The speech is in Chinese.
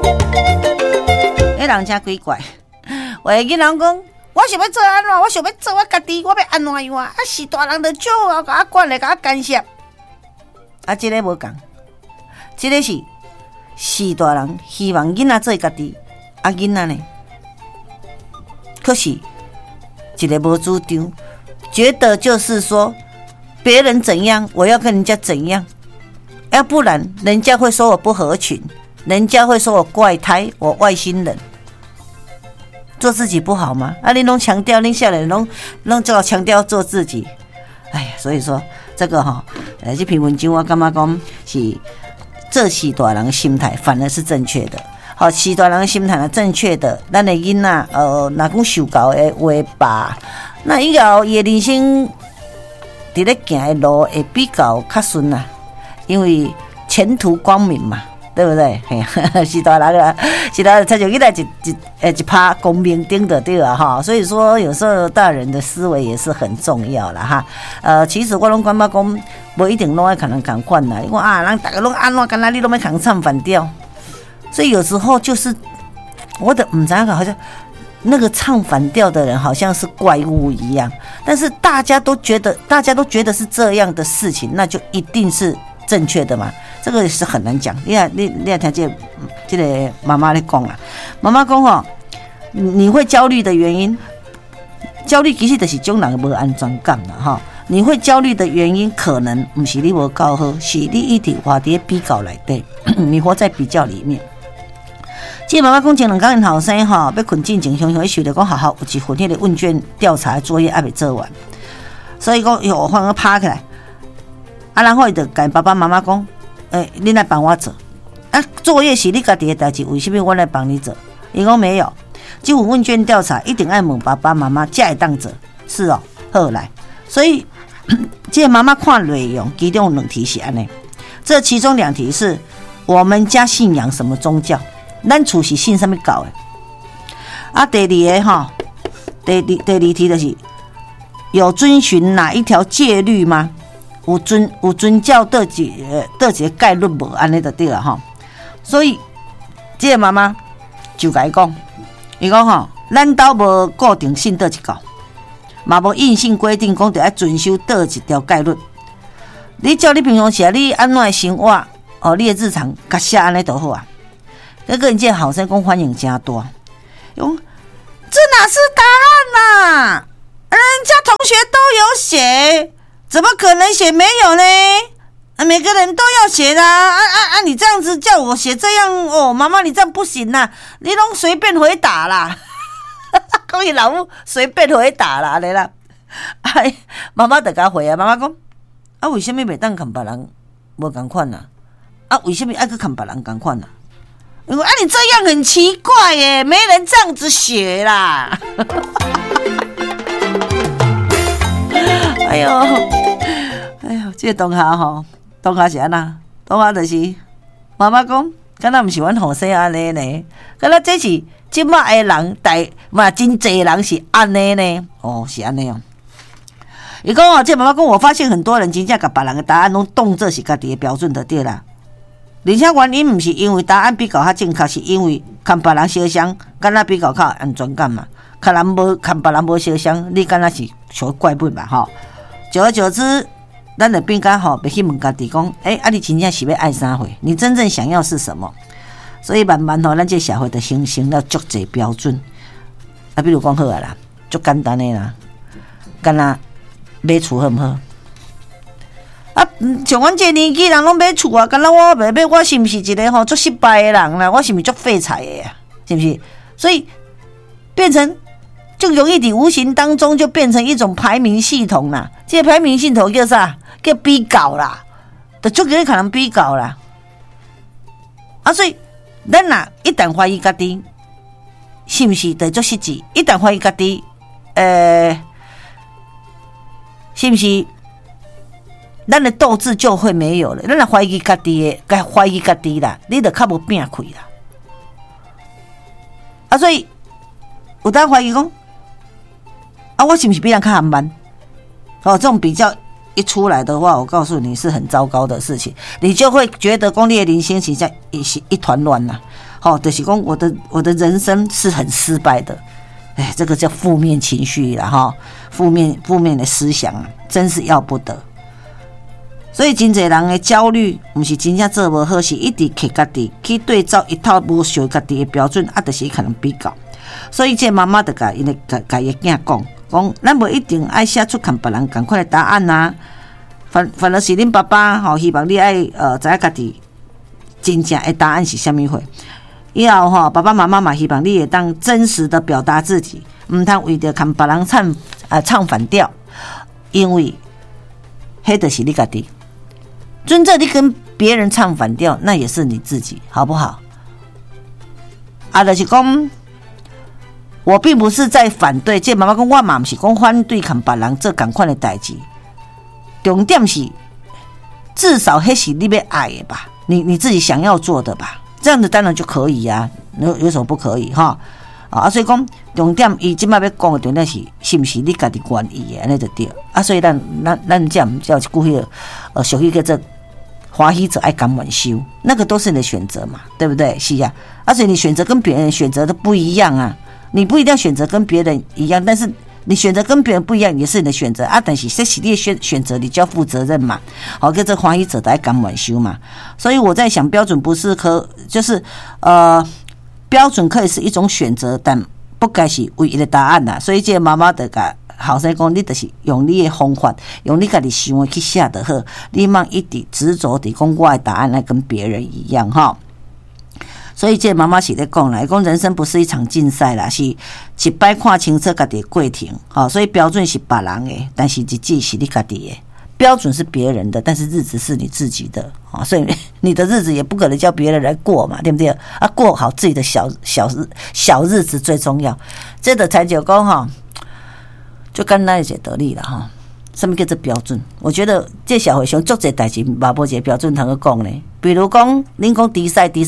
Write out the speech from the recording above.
迄人真奇怪，有的囡仔讲。我想要做安怎？我想要做我家己，我要安怎样啊？是大人就少啊，甲我管咧，甲我干涉。这个无共，这个是大人希望囡仔做家己，囡仔呢，可是一个无主张，觉得就是说别人怎样，我要跟人家怎样，要不然人家会说我不合群，人家会说我怪胎，我外星人。做自己不好吗？你拢强调，你下来拢就要强调做自己。哎呀，所以说这个这篇文章我感觉讲是这是大人的心态，反而是正确的。好，是大人的心态是正确的。咱的囡仔若讲受教的话吧，那以后伊的人生伫咧行的路会比较较顺啦，因为前途光明嘛。对不对？是大人啦，是大人才就起来一趴公明顶的对啊哈。所以说，有时候大人的思维也是很重要啦哈。其实我拢感觉讲，无一定拢爱可能同款啦。因为人大家拢安怎，干那你都没扛唱反调，所以有时候就是我的唔知道好像那个唱反调的人好像是怪物一样，但是大家都觉得是这样的事情，那就一定是正确的嘛？这个也是很难讲。你也听这个妈妈在讲啦，妈妈讲你会焦虑的原因，焦虑其实就是种人无安全感啦哈。你会焦虑的原因，可能不是你无够好，是你一直活在比较内底，你活在比较里面。这妈妈讲前2天因后生要困进前，想想想着讲好有一份迄个问卷调查作业还没做完，所以讲有反而趴起来。然后伊就跟爸爸妈妈讲，你来帮我做。作业是你家己的代志，为什么我来帮你做？伊讲没有，这份问卷调查一定要问爸爸妈妈才会当做。是哦，好来，所以这妈妈看内容，其中2题是安尼。这其中2题是我们家信仰什么宗教，咱厝是信什么教的。第二题就是有遵循哪一条戒律吗？有遵照倒一个概率无安尼就对了哈。所以这个妈妈就甲伊讲，伊讲咱兜无固定信倒一教，嘛无硬性规定讲得要遵守倒一条概率。你照你平常时你安怎生活你的日常甲写安尼就好啊。那个人这后生讲反应真大，用这哪是答案啊？人家同学都有写。怎么可能写没有呢？每个人都要写的你这样子叫我写这样妈妈你这样不行啦，你都随便回答啦。讲伊老母随便回答啦，来啦。妈妈就甲回啊，妈妈讲为什么袂当看别人无同款啊？为什么爱去看别人同款啊？因为你这样很奇怪耶，没人这样子写啦。哎呦，这个同学是安那？同学就是妈妈讲，敢若不是阮后生安尼呢？敢若这是即马的人，真济人是安尼呢？是安尼哦。伊讲这妈妈讲，我发现很多人真正甲别人的答案拢当作是家己的标准就对啦。而且原因不是因为答案比较较正确，是因为看别人相像，敢若比较较安全感嘛。看别人无相像，你敢若是像怪物嘛吼？久而久之，咱就变甲袂去问家己讲，你真正是要爱啥货？你真正想要是什么？所以慢慢咱这社会就形成了足侪标准。比如讲好啊啦，足简单的啦，敢若买厝好唔好？像阮这年纪人拢买厝啊，敢若我袂买，我是毋是一个足失败的人啦？我是毋是足废柴的呀？是不是？所以变成。就容易在无形当中就变成一种排名系统啦，这个排名系统叫啥？叫比较啦，就足可能比较啦。所以咱若一旦怀疑家己，是不是得足失志？一旦怀疑家己，是不是咱的斗志就会没有了？咱若怀疑家己的，怀疑家己啦，你就较无拼开啦。所以有当怀疑讲。我是不是比人较含慢？这种比较一出来的话，我告诉你是很糟糕的事情，你就会觉得讲你的人生是一团乱呐。就是讲我的人生是很失败的，这个叫负面情绪啦哈，负面的思想啊，真是要不得。所以真侪人的焦虑，不是真正做无好，是一直去家己去对照一套无属家己的标准，就是可能比较。所以这妈妈就甲伊的甲伊囝讲，咱无一定爱写出跟别人同款的答案啊。反而是恁爸爸希望你爱知影家己真正的答案是啥物货。以后爸爸妈妈嘛希望你会当真实的表达自己，唔通为着跟别人唱反调，因为迄就是你家己。尊正你跟别人唱反调，那也是你自己，好不好？就是讲，我并不是在反对，这妈妈讲我嘛不是讲反对跟别人做同款的代志，重点是至少迄是你要爱的吧，你自己想要做的吧，这样子当然就可以啊，有什么不可以哈？所以讲重点，伊即摆要讲的重点是不是你家己愿意的，安尼就对。所以咱这样叫一句迄个俗语叫做欢喜者爱甘愿受，那个都是你的选择嘛，对不对？是啊，而且你选择跟别人选择的不一样啊，你不一定要选择跟别人一样，但是你选择跟别人不一样也是你的选择啊，但是这是你的选择，你就要负责任嘛。跟这欢喜者爱甘愿受嘛。所以我在想，标准不是就是标准可以是一种选择，但不该是唯一的答案呐。所以这个妈妈就甲后生讲，你就是用你的方法，用你家己想的去写就好，你莫一直执着地讲我的答案来跟别人一样哈。所以这个妈妈是在讲啦，讲人生不是一场竞赛啦，是一摆看清楚家己的过程。所以标准是别人的，但是日子是你家己的。标准是别人的，但是日子是你自己的所以你的日子也不可能叫别人来过嘛，对不对？过好自己的小日子最重要。这个才就讲就简单一些道理啦什么叫做标准？我觉得这社会上做这代志嘛，无一个标准通去讲呢。比如讲，恁讲比赛